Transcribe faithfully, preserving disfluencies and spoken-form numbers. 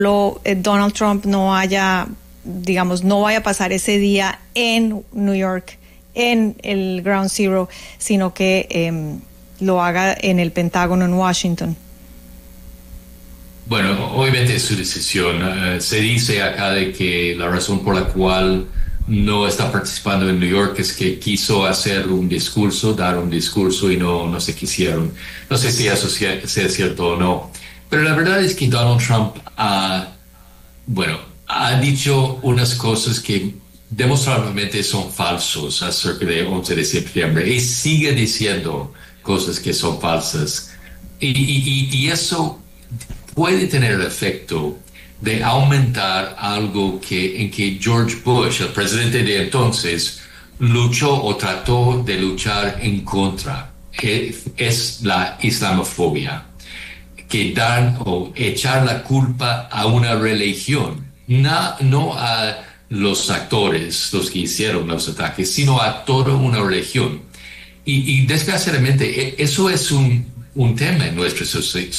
lo, eh, Donald Trump no haya, digamos, no vaya a pasar ese día en New York, en el Ground Zero, sino que eh, lo haga en el Pentágono en Washington? Bueno, obviamente es su decisión. Uh, se dice acá de que la razón por la cual no está participando en New York es que quiso hacer un discurso, dar un discurso y no, no se quisieron. No sé si eso sea, sea cierto o no. Pero la verdad es que Donald Trump ha, bueno, ha dicho unas cosas que demostrablemente son falsos acerca de once de septiembre y sigue diciendo cosas que son falsas. Y, y, y y eso puede tener el efecto de aumentar algo que, en que George Bush, el presidente de entonces, luchó o trató de luchar en contra. Es, es la islamofobia, que dan o echar la culpa a una religión, no, no a los actores, los que hicieron los ataques, sino a toda una religión. Y, y desgraciadamente, e- eso es un, un tema en nuestra socie-